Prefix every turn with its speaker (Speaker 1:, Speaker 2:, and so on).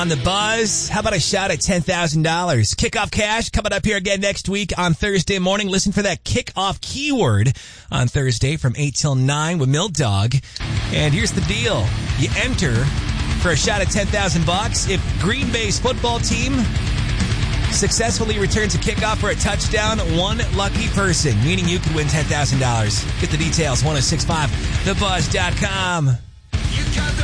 Speaker 1: On the Buzz, how about a shot at $10,000? Kickoff cash coming up here again next week on Thursday morning. Listen for that kickoff keyword on Thursday from 8 till 9 with Milk Dog. And here's the deal. You enter for a shot at $10,000 if Green Bay's football team successfully returns a kickoff for a touchdown. One lucky person, meaning you could win $10,000. Get the details, 1065thebuzz.com.